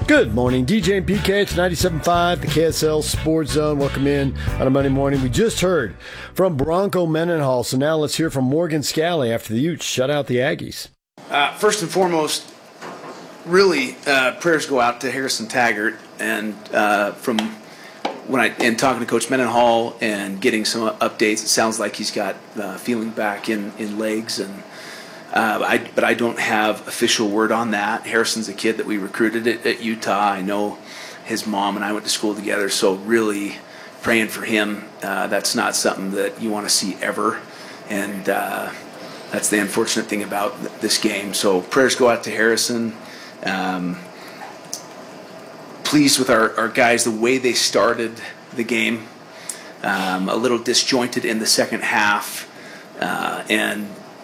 Good morning, DJ and PK. It's 97.5, the KSL Sports Zone. Welcome in on a Monday morning. We just heard from Bronco Mendenhall, so now let's hear from Morgan Scalley after the Utes shut out the Aggies. First and foremost, really, prayers go out to Harrison Taggart, and from talking to Coach Mendenhall and getting some updates, it sounds like he's got feeling back in legs, and but I don't have official word on that. Harrison's a kid that we recruited at Utah. I know his mom and I went to school together, so really praying for him. That's not something that you want to see ever, and that's the unfortunate thing about this game. So prayers go out to Harrison. Pleased with our guys, the way they started the game. A little disjointed in the second half, and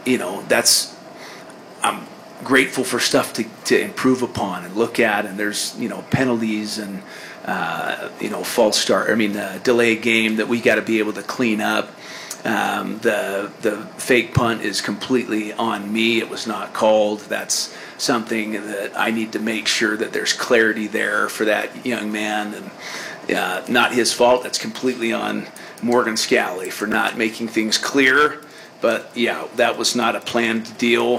I'm grateful for stuff to improve upon and look at, and there's penalties and false start. Delay game that we got to be able to clean up. The fake punt is completely on me. It was not called. That's something that I need to make sure that there's clarity there for that young man, and not his fault. That's completely on Morgan Scalley for not making things clear. But yeah, that was not a planned deal.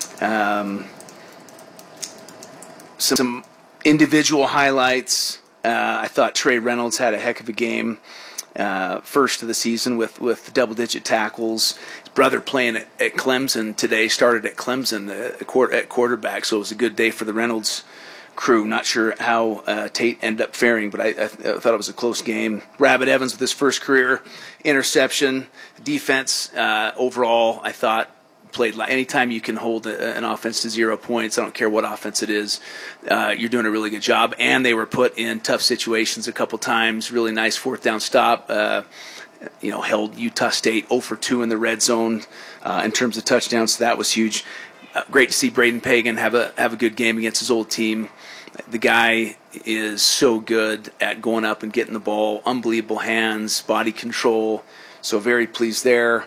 Some individual highlights. I thought Trey Reynolds had a heck of a game. First of the season with double-digit tackles. His brother playing at Clemson today, started at Clemson at quarterback, so it was a good day for the Reynolds crew. Not sure how Tate ended up faring, but I thought it was a close game. Rabbit Evans with his first career interception. Defense overall, I thought, played. Anytime you can hold an offense to 0 points, I don't care what offense it is, you're doing a really good job. And they were put in tough situations a couple times. Really nice fourth down stop. Held Utah State 0 for 2 in the red zone in terms of touchdowns. So that was huge. Great to see Braden Pagan have a good game against his old team. The guy is so good at going up and getting the ball. Unbelievable hands, body control. So very pleased there.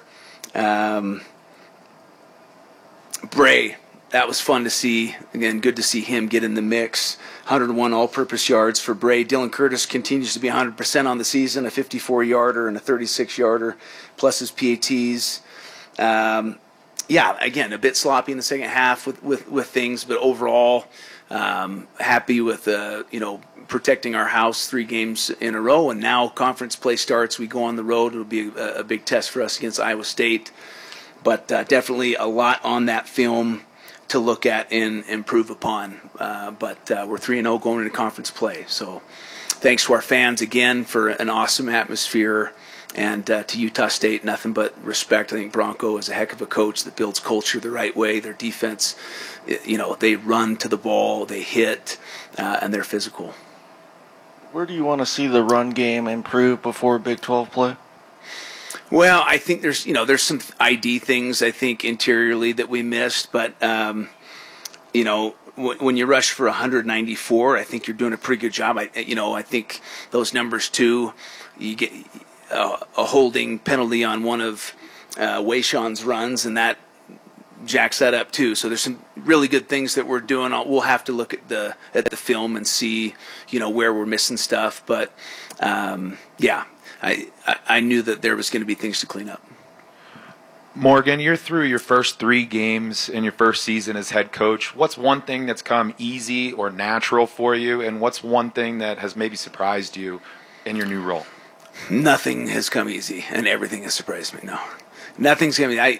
Bray, that was fun to see. Again, good to see him get in the mix. 101 all-purpose yards for Bray. Dylan Curtis continues to be 100% on the season, a 54-yarder and a 36-yarder, plus his PATs. Again, a bit sloppy in the second half with things, but overall, happy with protecting our house 3 games in a row. And now conference play starts. We go on the road. It'll be a big test for us against Iowa State. But definitely a lot on that film to look at and improve upon. But we're 3-0 going into conference play. So thanks to our fans again for an awesome atmosphere. And to Utah State, nothing but respect. I think Bronco is a heck of a coach that builds culture the right way. Their defense, they run to the ball, they hit, and they're physical. Where do you want to see the run game improve before Big 12 play? Well, I think there's some ID things I think interiorly that we missed, but when you rush for 194, I think you're doing a pretty good job. I think those numbers too. You get a holding penalty on one of Wayshawn's runs, and that jacks that up too. So there's some really good things that we're doing. We'll have to look at the film and see where we're missing stuff, but I knew that there was going to be things to clean up. Morgan, you're through your first 3 games in your first season as head coach. What's one thing that's come easy or natural for you, and what's one thing that has maybe surprised you in your new role? Nothing has come easy, and everything has surprised me. No, nothing's coming. I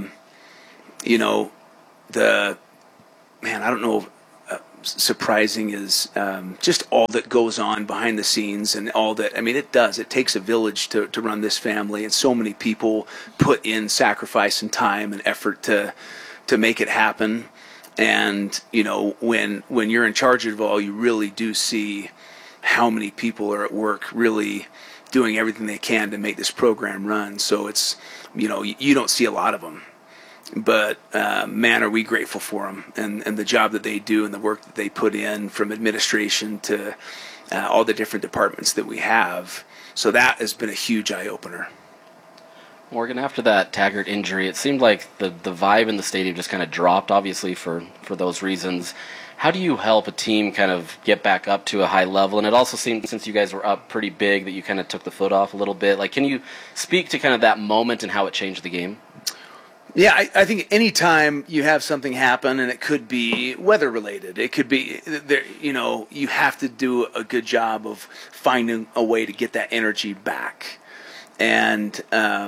don't know. Surprising is just all that goes on behind the scenes and all that. It takes a village to run this family, and so many people put in sacrifice and time and effort to make it happen. And when you're in charge of it all, you really do see how many people are at work really doing everything they can to make this program run. So it's you don't see a lot of them. But, man, are we grateful for them and the job that they do and the work that they put in, from administration to all the different departments that we have. So that has been a huge eye-opener. Morgan, after that Taggart injury, it seemed like the vibe in the stadium just kind of dropped, obviously, for those reasons. How do you help a team kind of get back up to a high level? And it also seemed, since you guys were up pretty big, that you kind of took the foot off a little bit. Like, can you speak to kind of that moment and how it changed the game? Yeah, I think anytime you have something happen, and it could be weather related, it could be there. You have to do a good job of finding a way to get that energy back. And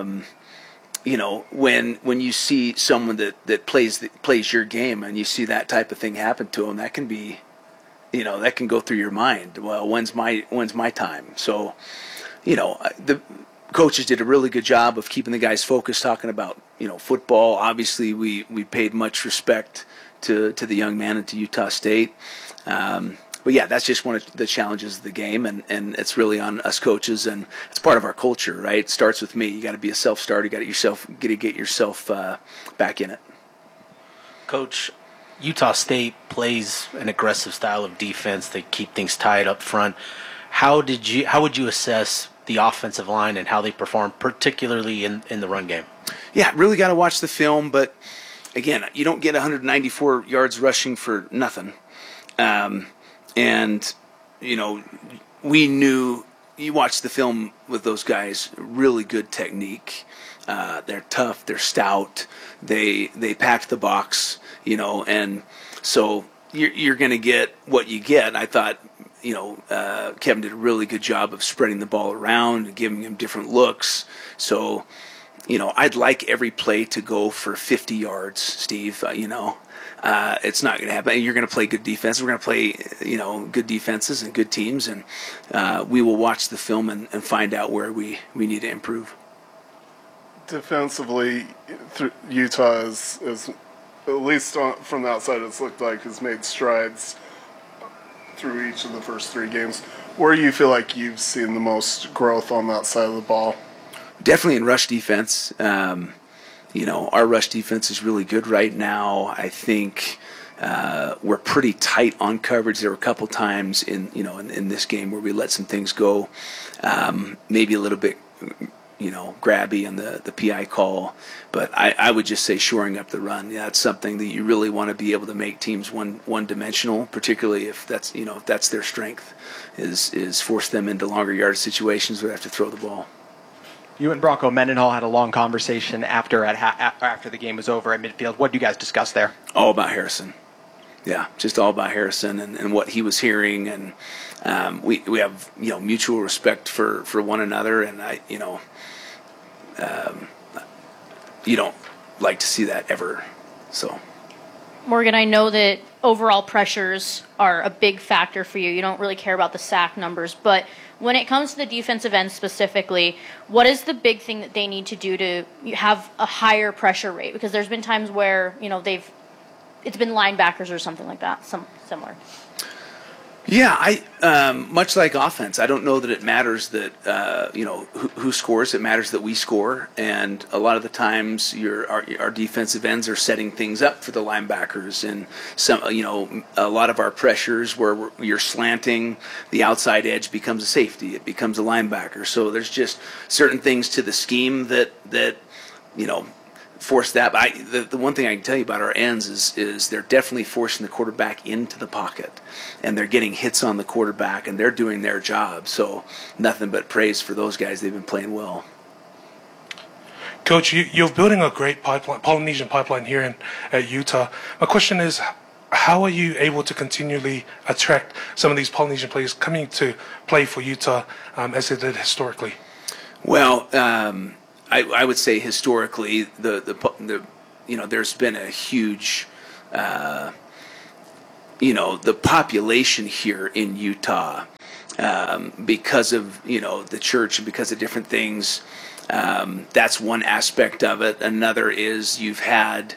when you see someone that plays your game, and you see that type of thing happen to them, that can be, that can go through your mind. Well, when's my time? So, the coaches did a really good job of keeping the guys focused, talking about football. Obviously, we paid much respect to the young man and to Utah State. But yeah, that's just one of the challenges of the game, and it's really on us coaches, and it's part of our culture, right? It starts with me. You got to be a self-starter. You got to get yourself back in it. Coach, Utah State plays an aggressive style of defense. They keep things tight up front. How would you assess the offensive line and how they perform, particularly in the run game? Yeah, really got to watch the film, but again, you don't get 194 yards rushing for nothing. And, we knew, you watch the film with those guys, really good technique. They're tough, they're stout, they pack the box, and so you're going to get what you get. I thought, Kevin did a really good job of spreading the ball around and giving him different looks. So, I'd like every play to go for 50 yards, Steve, It's not going to happen. You're going to play good defense. We're going to play, good defenses and good teams, and we will watch the film and find out where we need to improve. Defensively, Utah is at least from the outside, it's looked like has made strides through each of the first three games. Where do you feel like you've seen the most growth on that side of the ball? Definitely in rush defense. Our rush defense is really good right now. I think we're pretty tight on coverage. There were a couple times in this game where we let some things go, maybe a little bit, grabby on the PI call. But I would just say shoring up the run. Yeah, that's something that you really want to be able to make teams one-dimensional, particularly if that's their strength, is force them into longer yard situations where they have to throw the ball. You and Bronco Mendenhall had a long conversation after the game was over at midfield. What did you guys discuss there? All about Harrison. Yeah, just all about Harrison and what he was hearing, and we have mutual respect for one another, and you don't like to see that ever. So, Morgan, I know that overall pressures are a big factor for you. You don't really care about the sack numbers, but when it comes to the defensive end specifically, what is the big thing that they need to do to have a higher pressure rate? Because there's been times where, it's been linebackers or something like that, similar. Yeah, much like offense, I don't know that it matters that who scores. It matters that we score, and a lot of the times our defensive ends are setting things up for the linebackers, and a lot of our pressures where you're slanting, the outside edge becomes a safety. It becomes a linebacker. So there's just certain things to the scheme that force that. But the one thing I can tell you about our ends is they're definitely forcing the quarterback into the pocket, and they're getting hits on the quarterback, and they're doing their job. So nothing but praise for those guys. They've been playing well. Coach, you're building a great Polynesian pipeline here at Utah. My question is, how are you able to continually attract some of these Polynesian players coming to play for Utah as they did historically? Well, I would say historically, there's been a huge, the population here in Utah, because of the church and because of different things. That's one aspect of it. Another is you've had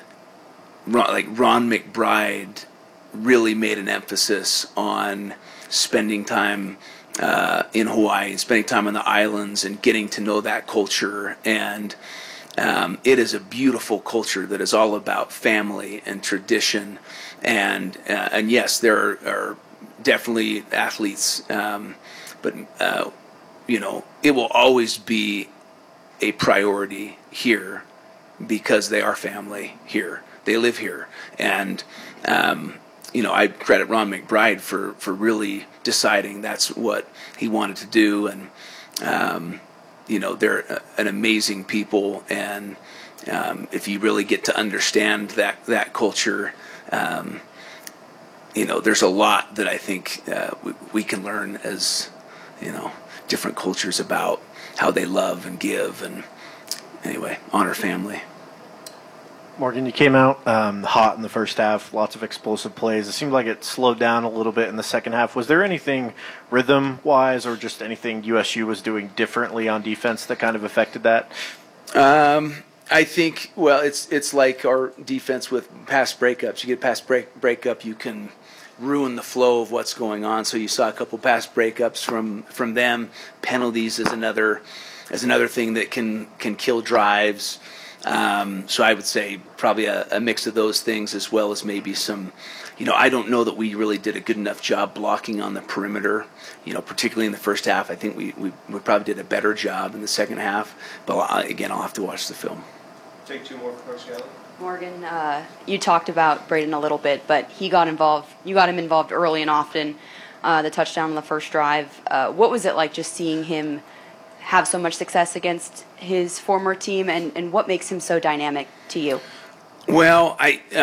Ron McBride really made an emphasis on spending time in Hawaii and spending time on the islands and getting to know that culture. And it is a beautiful culture that is all about family and tradition. And yes, there are definitely athletes, but it will always be a priority here because they are family here. They live here. And I credit Ron McBride for really deciding that's what he wanted to do, and they're an amazing people, and if you really get to understand that culture, there's a lot that I think we can learn as different cultures about how they love and give, and anyway, honor family. Morgan, you came out hot in the first half, lots of explosive plays. It seemed like it slowed down a little bit in the second half. Was there anything rhythm-wise or just anything USU was doing differently on defense that kind of affected that? I think, well, it's like our defense with pass breakups. You get past breakup, you can ruin the flow of what's going on. So you saw a couple pass breakups from them. Penalties is another thing that can kill drives. So I would say probably a mix of those things, as well as maybe some, I don't know that we really did a good enough job blocking on the perimeter, particularly in the first half. I think we probably did a better job in the second half. But again, I'll have to watch the film. Take two more for Coach Galli. Morgan, you talked about Braden a little bit, but he got involved. You got him involved early and often. The touchdown on the first drive. What was it like just seeing him have so much success against his former team, and what makes him so dynamic to you? Well,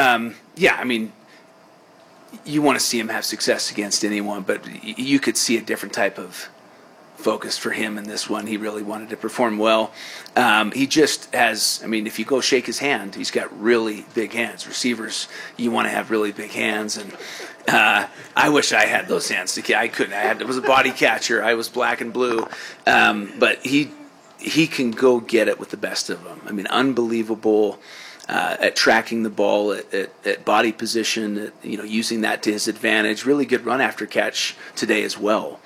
you want to see him have success against anyone, but you could see a different type of focus for him in this one. He really wanted to perform well. He just has, if you go shake his hand, he's got really big hands. Receivers, you want to have really big hands, and I wish I had those hands. I couldn't. It was a body catcher. I was black and blue, but he can go get it with the best of them. Unbelievable at tracking the ball, at body position, using that to his advantage. Really good run after catch today as well.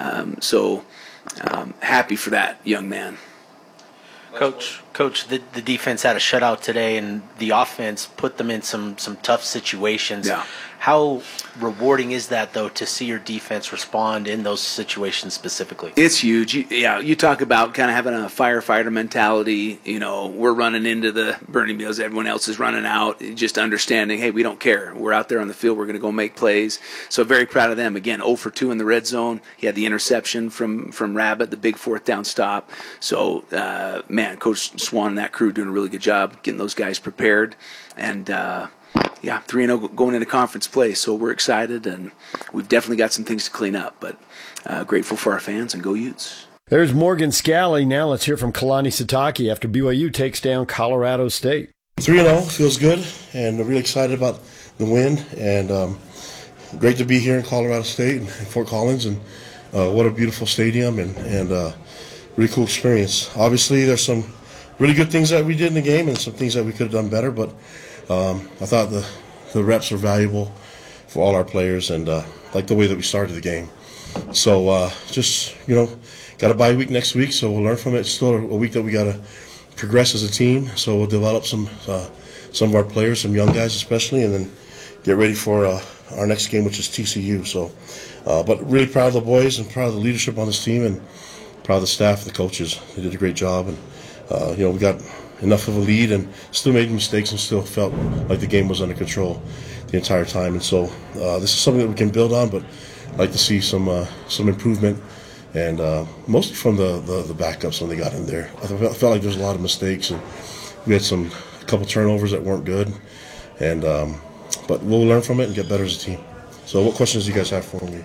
Happy for that young man. Coach, the defense had a shutout today, and the offense put them in some tough situations. Yeah. How rewarding is that, though, to see your defense respond in those situations specifically? It's huge. You talk about kind of having a firefighter mentality. We're running into the burning meals. Everyone else is running out. Just understanding, hey, we don't care. We're out there on the field. We're going to go make plays. So very proud of them. Again, 0 for 2 in the red zone. He had the interception from Rabbit, the big fourth down stop. So, Coach Swan and that crew doing a really good job getting those guys prepared. And, 3-0 going into conference play, so we're excited, and we've definitely got some things to clean up, but grateful for our fans, and go Utes. There's Morgan Scalley. Now let's hear from Kalani Sitake after BYU takes down Colorado State. 3-0 feels good, and I'm really excited about the win, and great to be here in Colorado State and Fort Collins, and what a beautiful stadium, and really cool experience. Obviously, there's some really good things that we did in the game and some things that we could have done better, but I thought the reps were valuable for all our players, and like the way that we started the game. So got a bye week next week, so we'll learn from it. It's still a week that we got to progress as a team, so we'll develop some of our players, some young guys especially, and then get ready for our next game, which is TCU. So, but really proud of the boys and proud of the leadership on this team, and proud of the staff, the coaches. They did a great job, and we got enough of a lead and still made mistakes and still felt like the game was under control the entire time. And so this is something that we can build on, but I'd like to see some improvement, and mostly from the backups when they got in there. I felt like there was a lot of mistakes, and we had a couple turnovers that weren't good, and but we'll learn from it and get better as a team. So what questions do you guys have for me?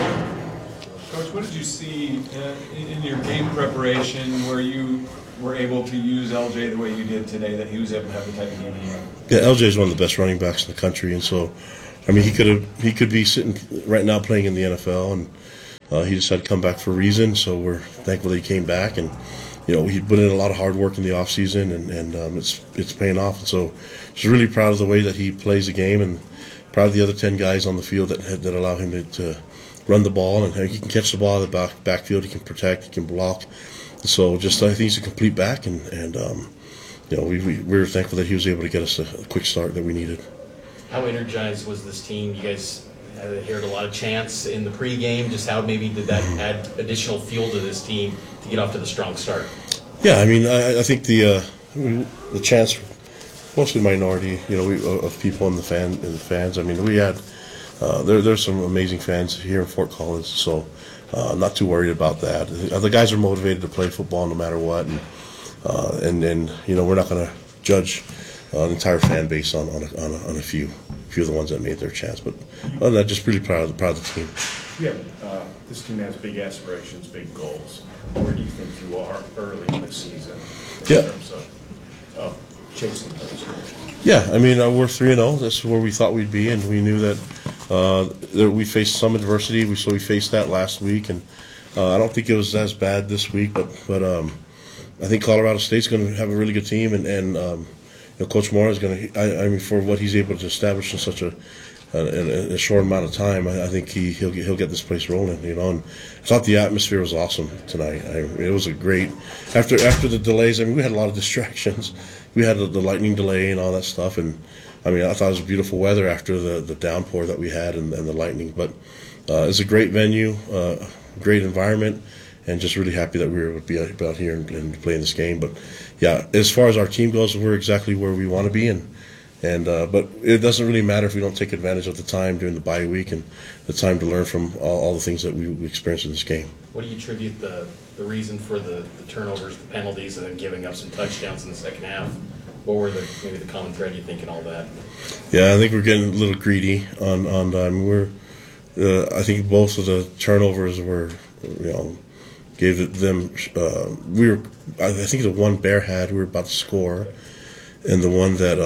Coach, what did you see in your game preparation where you were able to use LJ the way you did today, that he was able to have the type of game he had? Yeah, LJ is one of the best running backs in the country, and so, he could be sitting right now playing in the NFL, and he just had to come back for a reason, so we're thankful that he came back, and, he put in a lot of hard work in the offseason, and it's paying off, and so just really proud of the way that he plays the game, and proud of the other 10 guys on the field that allow him to run the ball, and he can catch the ball out of the backfield, he can protect, he can block. So I think he's a complete back, and we were thankful that he was able to get us a quick start that we needed. How energized was this team? You guys heard a lot of chants in the pregame. Just how maybe did that add additional fuel to this team to get off to the strong start? Yeah, I think the chants, mostly minority, of people in the fans. We had there's some amazing fans here in Fort Collins, so I'm not too worried about that. The guys are motivated to play football no matter what, and we're not going to judge an entire fan base on a few of the ones that made their chance. But other than that, just really proud of the team. Yeah, this team has big aspirations, big goals. Where do you think you are early in the season in terms of chasing those goals? Yeah, I mean, we're 3-0. That's where we thought we'd be, and we knew that we faced some adversity. So we faced that last week, and I don't think it was as bad this week. But I think Colorado State's going to have a really good team, and Coach Mora is going to. I mean, for what he's able to establish in such a short amount of time, I think he'll get this place rolling. And I thought the atmosphere was awesome tonight. It was a great after the delays. I mean, we had a lot of distractions. We had the lightning delay and all that stuff, and I mean, I thought it was beautiful weather after the downpour that we had and the lightning. But it's a great venue, great environment, and just really happy that we were able to be out here and playing this game. But yeah, as far as our team goes, we're exactly where we want to be, but it doesn't really matter if we don't take advantage of the time during the bye week and the time to learn from all the things that we experienced in this game. What do you attribute the reason for the turnovers, the penalties, and then giving up some touchdowns in the second half? What were maybe the common thread you think in all that? Yeah, I think we're getting a little greedy on I think both of the turnovers were, gave them. I think the one Bear had, we were about to score, and the one that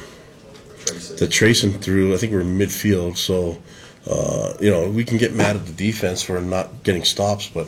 Trayson threw, I think we were midfield. So, we can get mad at the defense for not getting stops, but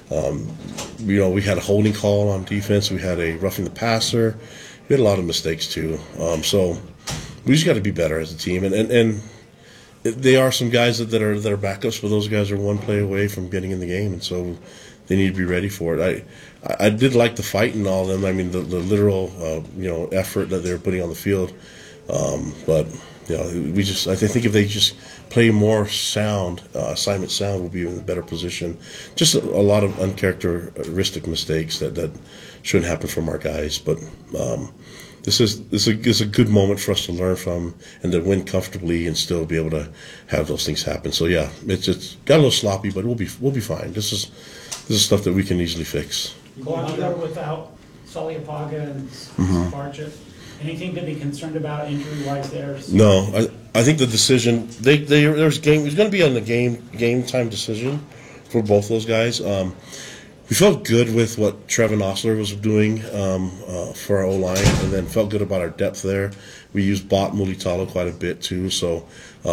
we had a holding call on defense. We had a roughing the passer. We had a lot of mistakes too. So we just got to be better as a team, and they are some guys that are backups, but those guys are one play away from getting in the game, and so they need to be ready for it. I did like the fight and all of them. I mean, the literal effort that they were putting on the field, but I think if they just play more sound, assignment sound, we'll be in a better position. Just a lot of uncharacteristic mistakes that shouldn't happen from our guys, but this is a good moment for us to learn from and to win comfortably and still be able to have those things happen. So yeah, it's got a little sloppy, but we'll be fine. This is stuff that we can easily fix. Quadro without Sully Apaga and Barchett. Anything to be concerned about injury-wise there? No, I think the decision there's game. It's going to be on the game time decision for both those guys. We felt good with what Trevin Osler was doing for our O-line, and then felt good about our depth there. We used Bot Mulitalo quite a bit too, so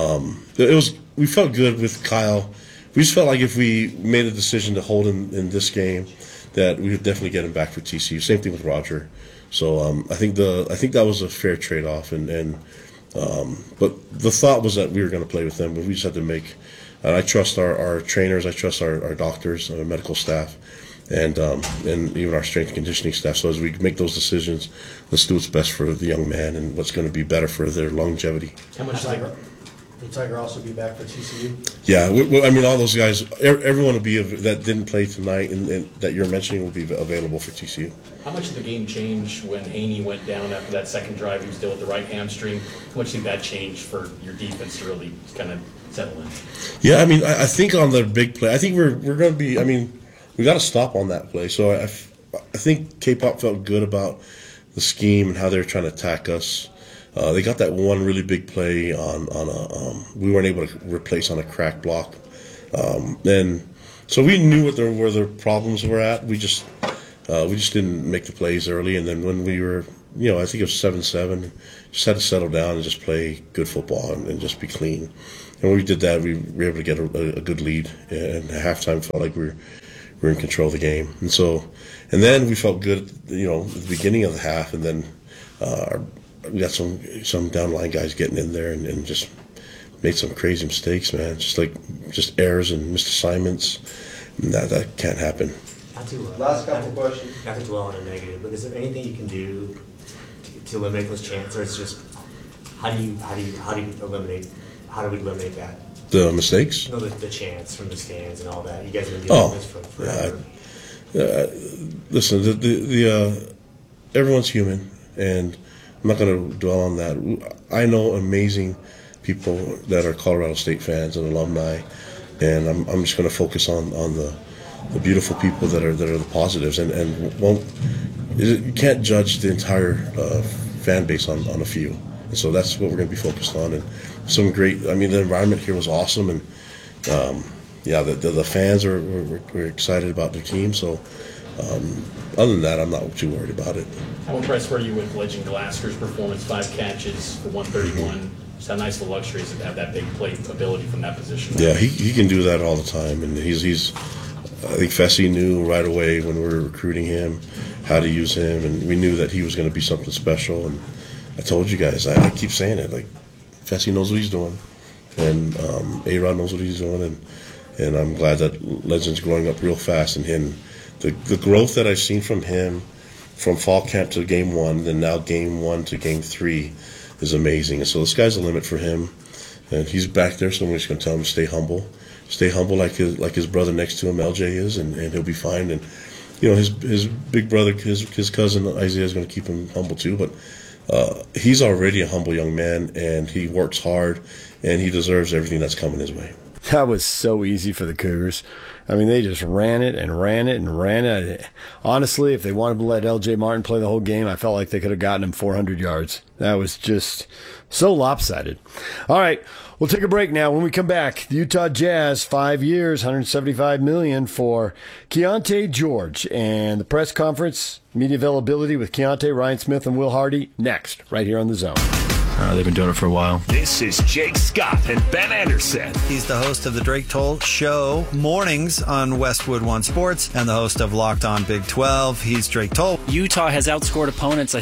we felt good with Kyle. We just felt like if we made a decision to hold him in this game, that we would definitely get him back for TCU. Same thing with Roger. So I think that was a fair trade-off, but the thought was that we were going to play with them, but we just had to make. And I trust our trainers, I trust our doctors, our medical staff, and even our strength and conditioning staff. So as we make those decisions, let's do what's best for the young man and what's going to be better for their longevity. How much will Tiger also be back for TCU? Yeah, I mean, all those guys, everyone will be that didn't play tonight and that you're mentioning will be available for TCU. How much did the game change when Haney went down after that second drive? He was still with the right hamstring. How much did that change for your defense to really kind of settle in? Yeah, I mean, I think on the big play, I think we're going to be. I mean, we got to stop on that play. So I think K-Pop felt good about the scheme and how they were trying to attack us. They got that one really big play on we weren't able to replace on a crack block, and so we knew where the problems were at. We just didn't make the plays early, and then when we were, I think it was 7-7, just had to settle down and just play good football and just be clean. And when we did that, we were able to get a good lead, and at halftime felt like we were in control of the game. And then we felt good, at the beginning of the half, and then we got some downline guys getting in there and just made some crazy mistakes, man. Just errors and missed assignments. And that can't happen. Last couple questions. Not to dwell on a negative, but is there anything you can do to eliminate those chances? Or it's just how do we eliminate that? The mistakes? No, the chance from the stands and all that. You guys have been dealing with this for forever. Listen, everyone's human, and I'm not going to dwell on that. I know amazing people that are Colorado State fans and alumni, and I'm just going to focus on the beautiful people that are the positives, and you can't judge the entire fan base on a few, and so that's what we're going to be focused on. And some great, the environment here was awesome, and the fans were excited about their team. So other than that, I'm not too worried about it. How impressed were you with Legend Glasker's performance? 5 catches for 131. Just how nice the luxury is to have that big play ability from that position. Yeah, he can do that all the time, and he's. I think Fessy knew right away when we were recruiting him how to use him, and we knew that he was going to be something special. And I told you guys, I keep saying it, like Fessy knows what he's doing, and A-Rod knows what he's doing, and I'm glad that Legend's growing up real fast. And him, the growth that I've seen from him from fall camp to game 1, then now game 1 to game 3 is amazing. And so the sky's the limit for him, and he's back there, so I'm just going to tell him to stay humble. Stay humble like his brother next to him, LJ, is, and he'll be fine. And his big brother, his cousin Isaiah is going to keep him humble too. But he's already a humble young man, and he works hard, and he deserves everything that's coming his way. That was so easy for the Cougars. They just ran it and ran it and ran it. Honestly, if they wanted to let L.J. Martin play the whole game, I felt like they could have gotten him 400 yards. That was just so lopsided. All right, we'll take a break now. When we come back, the Utah Jazz, 5 years, $175 million for Keontae George. And the press conference, media availability with Keontae, Ryan Smith, and Will Hardy, next, right here on The Zone. They've been doing it for a while. This is Jake Scott and Ben Anderson. He's the host of the Drake Toll Show mornings on Westwood One Sports and the host of Locked On Big 12. He's Drake Toll. Utah has outscored opponents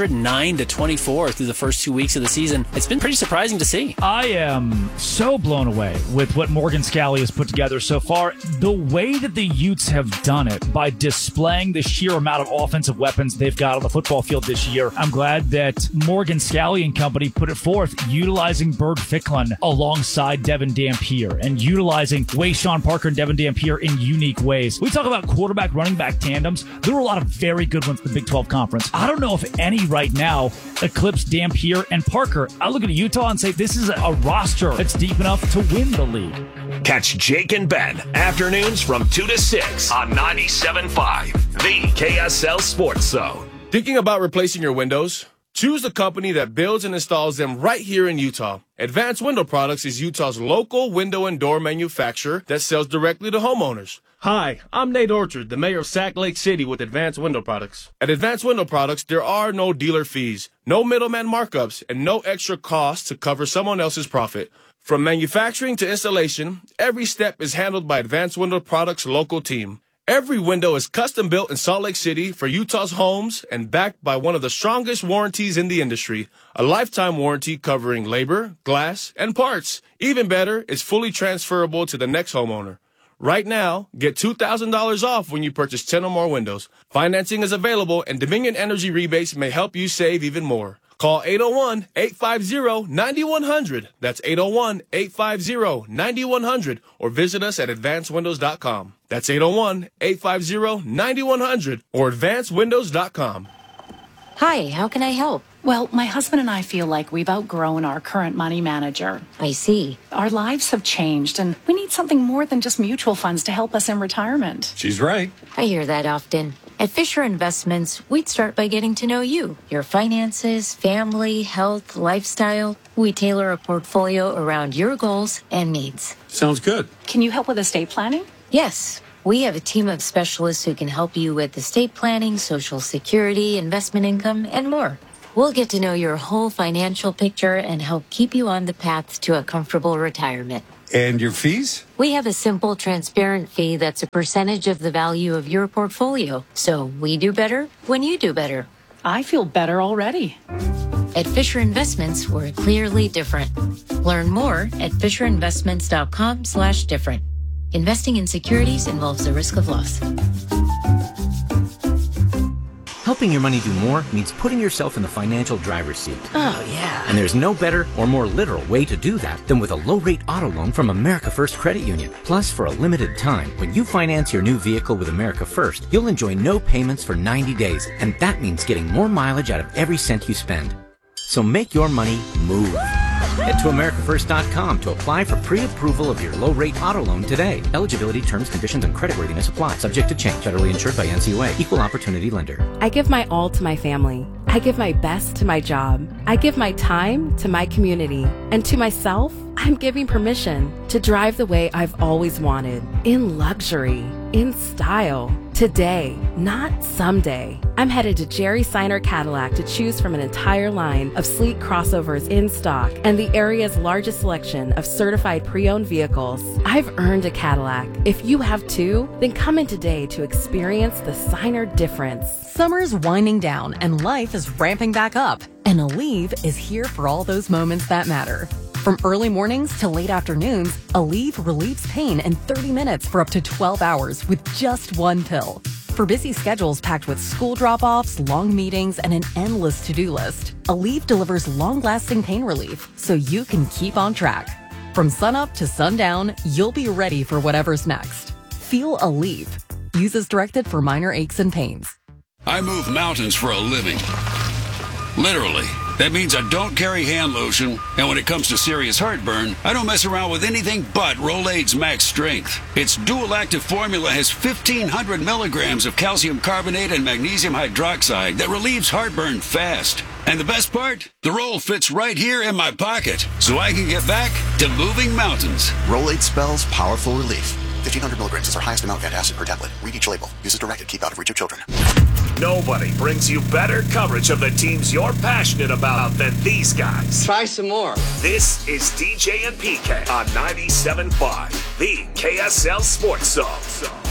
109-24 through the first 2 weeks of the season. It's been pretty surprising to see. I am so blown away with what Morgan Scalley has put together so far. The way that the Utes have done it by displaying the sheer amount of offensive weapons they've got on the football field this year. I'm glad that Morgan Scalley and company put it forth, utilizing Bird Ficklin alongside Devin Dampier and utilizing Wayshawn Parker and Devin Dampier in unique ways. We talk about quarterback running back tandems. There were a lot of very good ones in the Big 12 Conference. I don't know if any right now eclipse Dampier and Parker. I look at Utah and say this is a roster that's deep enough to win the league. Catch Jake and Ben afternoons from 2 to 6 on 97.5, the KSL Sports Zone. Thinking about replacing your windows? Choose the company that builds and installs them right here in Utah. Advanced Window Products is Utah's local window and door manufacturer that sells directly to homeowners. Hi, I'm Nate Orchard, the mayor of Sac Lake City with Advanced Window Products. At Advanced Window Products, there are no dealer fees, no middleman markups, and no extra costs to cover someone else's profit. From manufacturing to installation, every step is handled by Advanced Window Products' local team. Every window is custom built in Salt Lake City for Utah's homes and backed by one of the strongest warranties in the industry, a lifetime warranty covering labor, glass, and parts. Even better, it's fully transferable to the next homeowner. Right now, get $2,000 off when you purchase 10 or more windows. Financing is available, and Dominion Energy rebates may help you save even more. Call 801-850-9100. That's 801-850-9100. Or visit us at advancedwindows.com. That's 801-850-9100 or advancedwindows.com. Hi, how can I help? Well, my husband and I feel like we've outgrown our current money manager. I see. Our lives have changed, and we need something more than just mutual funds to help us in retirement. She's right. I hear that often. At Fisher Investments, we'd start by getting to know you, your finances, family, health, lifestyle. We tailor a portfolio around your goals and needs. Sounds good. Can you help with estate planning? Yes. We have a team of specialists who can help you with estate planning, Social Security, investment income, and more. We'll get to know your whole financial picture and help keep you on the path to a comfortable retirement. And your fees? We have a simple, transparent fee that's a percentage of the value of your portfolio. So we do better when you do better. I feel better already. At Fisher Investments, we're clearly different. Learn more at fisherinvestments.com/different. Investing in securities involves the risk of loss. Helping your money do more means putting yourself in the financial driver's seat. Oh, yeah. And there's no better or more literal way to do that than with a low-rate auto loan from America First Credit Union. Plus, for a limited time, when you finance your new vehicle with America First, you'll enjoy no payments for 90 days. And that means getting more mileage out of every cent you spend. So make your money move. Head to AmericaFirst.com to apply for pre-approval of your low-rate auto loan today. Eligibility, terms, conditions, and creditworthiness apply. Subject to change. Federally insured by NCUA. Equal opportunity lender. I give my all to my family. I give my best to my job. I give my time to my community. And to myself, I'm giving permission to drive the way I've always wanted. In luxury. In style. Today, not someday. I'm headed to Jerry Seiner Cadillac to choose from an entire line of sleek crossovers in stock and the area's largest selection of certified pre-owned vehicles. I've earned a Cadillac. If you have too, then come in today to experience the Seiner difference. Summer's winding down and life is ramping back up. And Aleve is here for all those moments that matter. From early mornings to late afternoons, Aleve relieves pain in 30 minutes for up to 12 hours with just one pill. For busy schedules packed with school drop-offs, long meetings, and an endless to-do list, Aleve delivers long-lasting pain relief so you can keep on track. From sunup to sundown, you'll be ready for whatever's next. Feel Aleve. Use as directed for minor aches and pains. I move mountains for a living. Literally. That means I don't carry hand lotion, and when it comes to serious heartburn, I don't mess around with anything but Rolaids Max Strength. Its dual-active formula has 1,500 milligrams of calcium carbonate and magnesium hydroxide that relieves heartburn fast. And the best part? The roll fits right here in my pocket, so I can get back to moving mountains. Rolaids spells powerful relief. 1,500 milligrams is our highest amount of antacid per tablet. Read each label. Use as directed. Keep out of reach of children. Nobody brings you better coverage of the teams you're passionate about than these guys. Try some more. This is DJ and PK on 97.5, the KSL Sports Zone.